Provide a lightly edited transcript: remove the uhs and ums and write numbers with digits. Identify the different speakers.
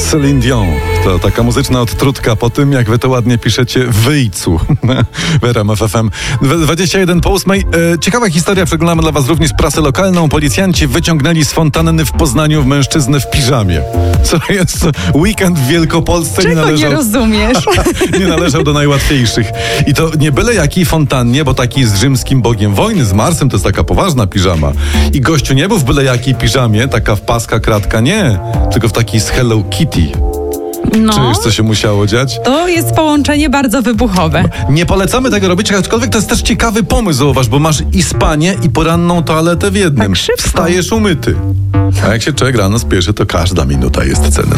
Speaker 1: Celine Dion. To taka muzyczna odtrutka po tym, jak wy to ładnie piszecie wyjcu w RMF FM. 21:08. Ciekawa historia, przeglądamy dla was również prasę lokalną. Policjanci wyciągnęli z fontanny w Poznaniu mężczyznę w piżamie. Co jest weekend w Wielkopolsce.
Speaker 2: Czego nie rozumiesz?
Speaker 1: Nie należał do najłatwiejszych. I to nie byle jakiej fontannie, bo taki z rzymskim bogiem wojny, z Marsem, to jest taka poważna piżama. I gościu nie był w byle jakiej piżamie, taka w paska, kratka, nie. Tylko w takiej z Hello Kitty.
Speaker 2: No,
Speaker 1: Czujesz, co się musiało dziać?
Speaker 2: to jest połączenie bardzo wybuchowe.
Speaker 1: Nie polecamy tego robić, aczkolwiek to jest też ciekawy pomysł, zauważ, bo masz i spanie, i poranną toaletę w jednym.
Speaker 2: Tak szybko.
Speaker 1: Wstajesz umyty. A jak się człowiek rano spieszy, to każda minuta jest cenna.